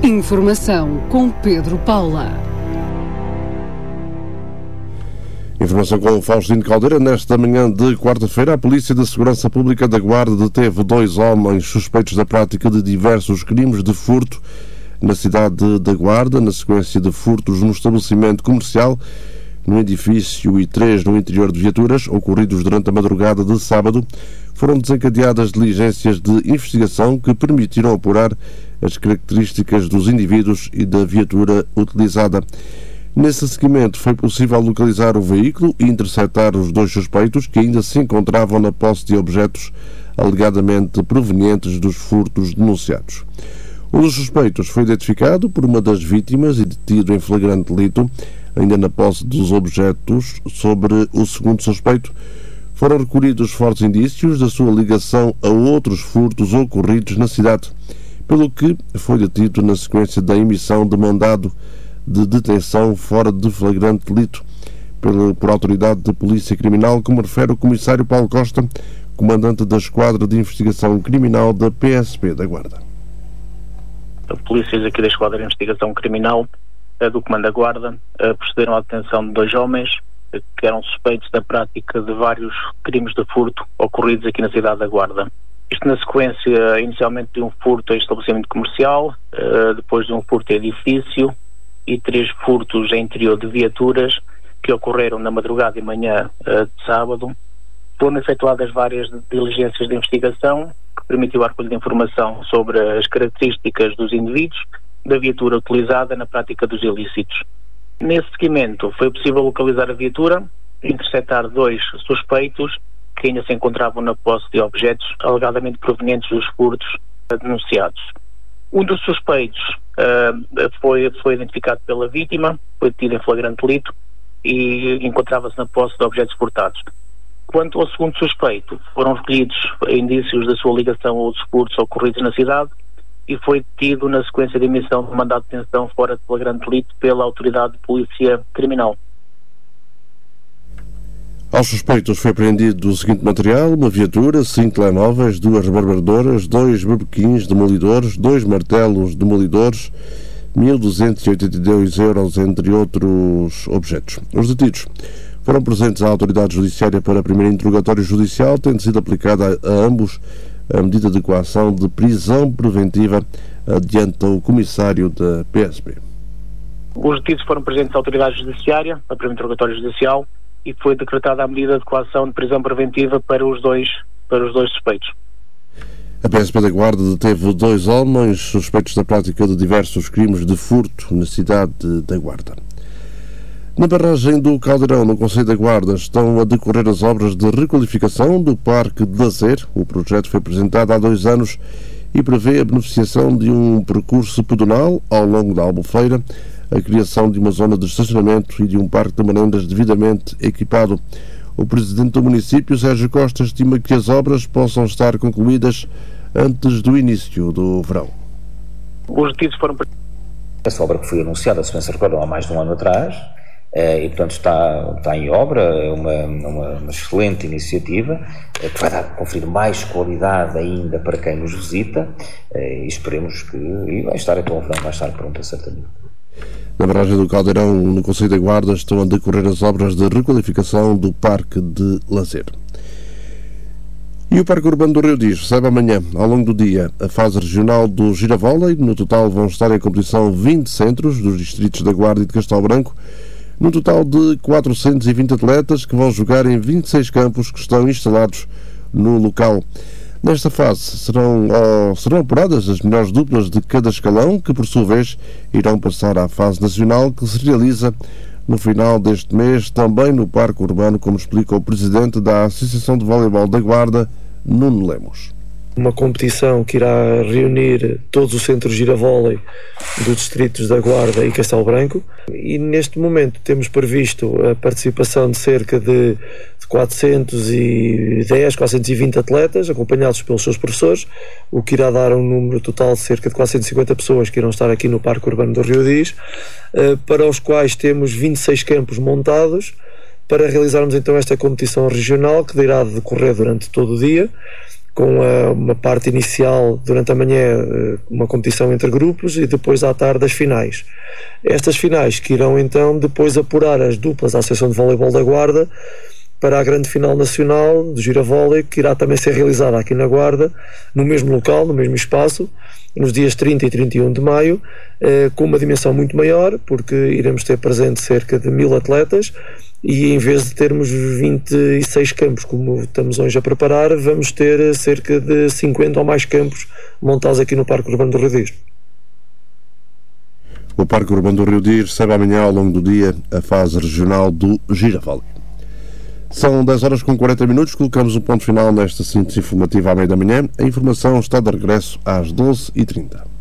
Informação com Pedro Paula. Informação com o Faustino Caldeira. Nesta manhã de quarta-feira, a Polícia de Segurança Pública da Guarda deteve 2 homens suspeitos da prática de diversos crimes de furto na cidade da Guarda, na sequência de furtos no estabelecimento comercial, no edifício e 3 no interior de viaturas, ocorridos durante a madrugada de sábado. Foram desencadeadas diligências de investigação que permitiram apurar as características dos indivíduos e da viatura utilizada. Nesse seguimento, foi possível localizar o veículo e interceptar os 2 suspeitos que ainda se encontravam na posse de objetos alegadamente provenientes dos furtos denunciados. Um dos suspeitos foi identificado por uma das vítimas e detido em flagrante delito. Ainda na posse dos objetos, sobre o segundo suspeito, foram recolhidos fortes indícios da sua ligação a outros furtos ocorridos na cidade, pelo que foi detido na sequência da emissão de mandado de detenção fora de flagrante delito por autoridade de polícia criminal, como refere o comissário Paulo Costa, comandante da Esquadra de Investigação Criminal da PSP da Guarda. Polícias aqui da Esquadra de Investigação Criminal do Comando da Guarda procederam à detenção de 2 homens que eram suspeitos da prática de vários crimes de furto ocorridos aqui na cidade da Guarda. Isto na sequência inicialmente de um furto a estabelecimento comercial, depois de um furto a edifício e 3 furtos em interior de viaturas que ocorreram na madrugada e manhã de sábado. Foram efetuadas várias diligências de investigação que permitiu a recolha de informação sobre as características dos indivíduos da viatura utilizada na prática dos ilícitos. Nesse seguimento foi possível localizar a viatura e interceptar 2 suspeitos que ainda se encontravam na posse de objetos alegadamente provenientes dos furtos denunciados. Um dos suspeitos foi identificado pela vítima, foi detido em flagrante delito e encontrava-se na posse de objetos furtados. Quanto ao segundo suspeito, foram recolhidos indícios da sua ligação a outros furtos ocorridos na cidade e foi detido na sequência de emissão de mandado de detenção fora de flagrante delito pela autoridade de polícia criminal. Aos suspeitos foi apreendido o seguinte material: uma viatura, 5 telemóveis, 2 rebarbadoras, 2 berbequins demolidores, 2 martelos demolidores, 1.282 euros, entre outros objetos. Os detidos foram presentes à autoridade judiciária para o primeiro interrogatório judicial, tendo sido aplicada a ambos a medida de coação de prisão preventiva, adianta o comissário da PSP. Os detidos foram presentes à autoridade judiciária para o primeiro interrogatório judicial e foi decretada a medida de coação de prisão preventiva para os dois suspeitos. A PSP da Guarda deteve 2 homens suspeitos da prática de diversos crimes de furto na cidade da Guarda. Na barragem do Caldeirão, no Concelho da Guarda, estão a decorrer as obras de requalificação do Parque de Lazer. O projeto foi apresentado há 2 anos e prevê a beneficiação de um percurso pedonal ao longo da Albufeira, a criação de uma zona de estacionamento e de um parque de merendas devidamente equipado. O presidente do município, Sérgio Costa, estima que as obras possam estar concluídas antes do início do verão. Os detidos foram... Essa obra que foi anunciada, se bem se recordam, há mais de um ano atrás, e portanto está em obra, é uma excelente iniciativa que vai conferir mais qualidade ainda para quem nos visita, e esperemos que vai estar até o verão, vai estar pronta certamente. Na barragem do Caldeirão, no Concelho da Guarda, estão a decorrer as obras de requalificação do Parque de Lazer. E o Parque Urbano do Rio Diz recebe amanhã, ao longo do dia, a fase regional do Giravólei. No total vão estar em competição 20 centros dos distritos da Guarda e de Castelo Branco, num total de 420 atletas que vão jogar em 26 campos que estão instalados no local. Nesta fase serão apuradas as melhores duplas de cada escalão, que por sua vez irão passar à fase nacional, que se realiza no final deste mês, também no Parque Urbano, como explica o presidente da Associação de Voleibol da Guarda, Nuno Lemos. Uma competição que irá reunir todos os centros de giravólei dos distritos da Guarda e Castelo Branco, e neste momento temos previsto a participação de cerca de 410, 420 atletas, acompanhados pelos seus professores, o que irá dar um número total de cerca de 450 pessoas que irão estar aqui no Parque Urbano do Rio Diz, para os quais temos 26 campos montados, para realizarmos então esta competição regional que irá decorrer durante todo o dia, com uma parte inicial durante a manhã, uma competição entre grupos, e depois à tarde as finais. Estas finais que irão então depois apurar as duplas à Associação de Voleibol da Guarda para a grande final nacional do Giravólei, que irá também ser realizada aqui na Guarda, no mesmo local, no mesmo espaço, nos dias 30 e 31 de maio, com uma dimensão muito maior, porque iremos ter presente cerca de 1000 atletas, e em vez de termos 26 campos, como estamos hoje a preparar, vamos ter cerca de 50 ou mais campos montados aqui no Parque Urbano do Rio Dias. O Parque Urbano do Rio Dias recebe amanhã, ao longo do dia, a fase regional do Giravólei. São 10h40, colocamos um ponto final nesta síntese informativa à meia da manhã. A informação está de regresso às 12h30.